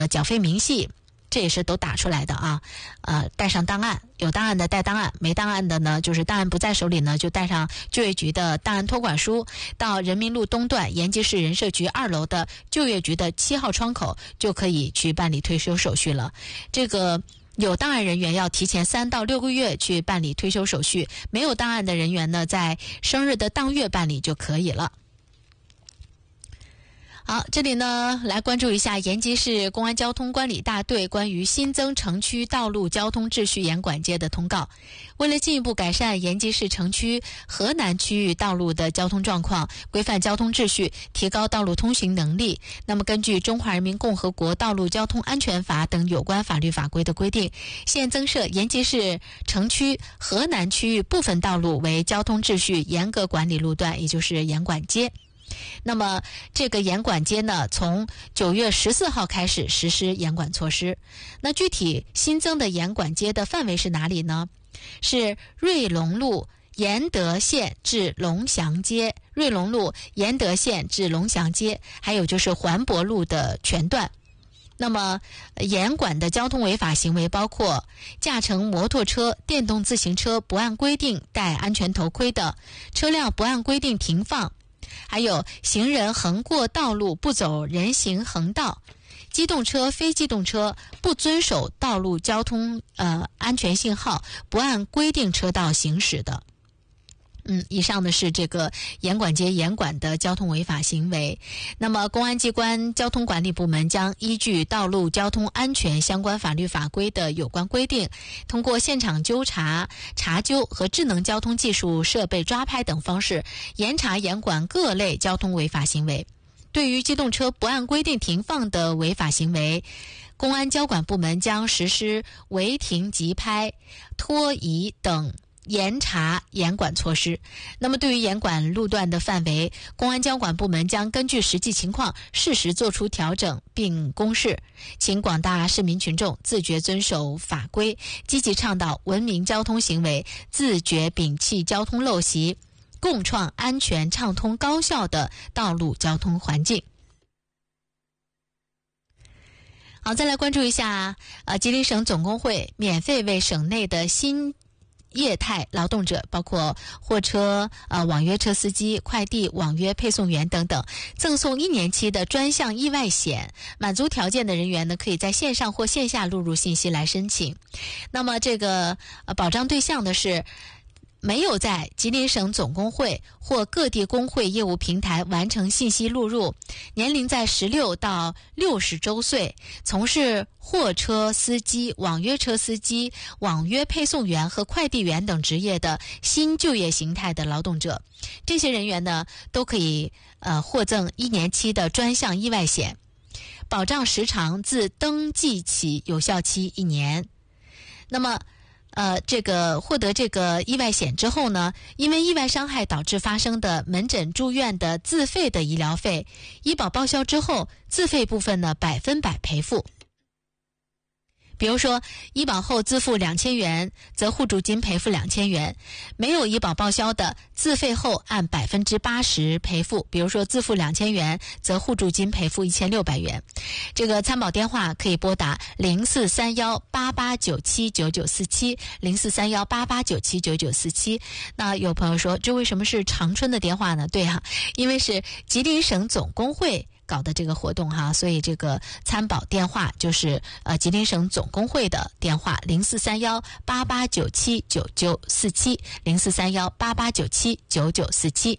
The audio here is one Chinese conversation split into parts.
缴费明细，这也是都打出来的啊。带上档案，有档案的带档案，没档案的呢，就是档案不在手里呢，就带上就业局的档案托管书，到人民路东段延吉市人社局2楼的就业局的7号窗口就可以去办理退休手续了。这个有档案人员要提前3到6个月去办理退休手续，没有档案的人员呢，在生日的当月办理就可以了。好，这里呢来关注一下延吉市公安交通管理大队关于新增城区道路交通秩序严管街的通告。为了进一步改善延吉市城区河南区域道路的交通状况，规范交通秩序，提高道路通行能力，那么根据《中华人民共和国道路交通安全法》等有关法律法规的规定，现增设延吉市城区河南区域部分道路为交通秩序严格管理路段，也就是严管街。那么这个严管街呢，从9月14号开始实施严管措施。那具体新增的严管街的范围是哪里呢？是瑞龙路延德县至龙祥街、瑞龙路延德县至龙祥街，还有就是环渤路的全段。那么严管的交通违法行为包括驾乘摩托车、电动自行车不按规定戴安全头盔的，车辆不按规定停放，还有行人横过道路不走人行横道，机动车、非机动车不遵守道路交通安全信号，不按规定车道行驶的。以上的是这个严管街严管的交通违法行为。那么公安机关交通管理部门将依据道路交通安全相关法律法规的有关规定，通过现场纠查、查纠和智能交通技术设备抓拍等方式，严查严管各类交通违法行为。对于机动车不按规定停放的违法行为，公安交管部门将实施违停急拍、拖移等严查严管措施。那么对于严管路段的范围，公安交管部门将根据实际情况适时做出调整并公示，请广大市民群众自觉遵守法规，积极倡导文明交通行为，自觉摒弃交通陋习，共创安全畅通高效的道路交通环境。好，再来关注一下吉林省总工会免费为省内的新业态劳动者，包括货车、网约车司机、快递、网约配送员等等，赠送1年期的专项意外险。满足条件的人员呢，可以在线上或线下录入信息来申请。那么这个保障对象的是没有在吉林省总工会或各地工会业务平台完成信息录入，年龄在16到60周岁，从事货车司机、网约车司机、网约配送员和快递员等职业的新就业形态的劳动者。这些人员呢，都可以获赠1年期的专项意外险，保障时长自登记起，有效期1年。那么这个获得这个意外险之后呢，因为意外伤害导致发生的门诊住院的自费的医疗费，医保报销之后，自费部分呢100%赔付。比如说医保后自付2000元，则互助金赔付2000元；没有医保报销的，自费后按80%赔付。比如说自付2000元，则互助金赔付1600元。这个参保电话可以拨打043188979947 043188979947。那有朋友说，这为什么是长春的电话呢？对啊，因为是吉林省总工会搞的这个活动哈，所以这个参保电话就是吉林省总工会的电话043188979947 043188979947。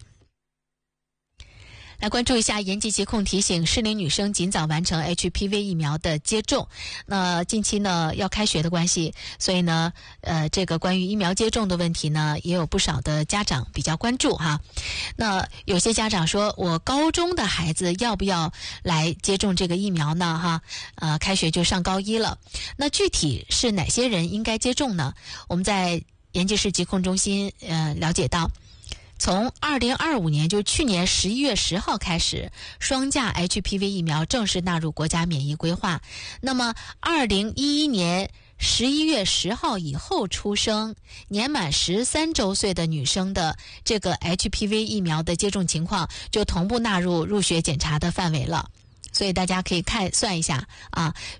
来关注一下延吉疾控提醒适龄女生尽早完成 HPV 疫苗的接种。那近期呢要开学的关系，所以呢这个关于疫苗接种的问题呢，也有不少的家长比较关注哈。那有些家长说，我高中的孩子要不要来接种这个疫苗呢哈？开学就上高1了，那具体是哪些人应该接种呢？我们在延吉市疾控中心了解到，从2025年，就去年11月10号开始，双价 HPV 疫苗正式纳入国家免疫规划。那么2011年11月10号以后出生、年满13周岁的女生的这个 HPV 疫苗的接种情况，就同步纳入入学检查的范围了。 所以大家可以算一下啊。